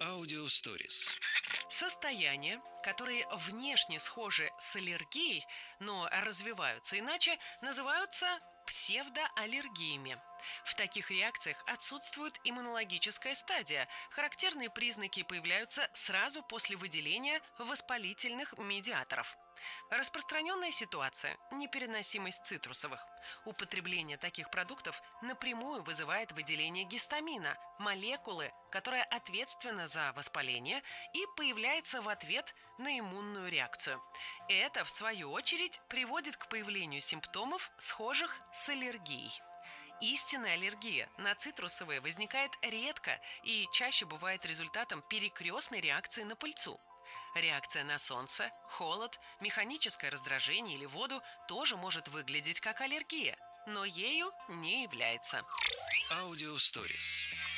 Аудиосторис. Состояния, которые внешне схожи с аллергией, но развиваются иначе, называются псевдоаллергиями. В таких реакциях отсутствует иммунологическая стадия. Характерные признаки появляются сразу после выделения воспалительных медиаторов. Распространенная ситуация – непереносимость цитрусовых. Употребление таких продуктов напрямую вызывает выделение гистамина, молекулы, которая ответственна за воспаление и появляется в ответ на иммунную реакцию. Это, в свою очередь, приводит к появлению симптомов, схожих с аллергией. Истинная аллергия на цитрусовые возникает редко и чаще бывает результатом перекрестной реакции на пыльцу. Реакция на солнце, холод, механическое раздражение или воду тоже может выглядеть как аллергия, но ею не является. Аудиосторис.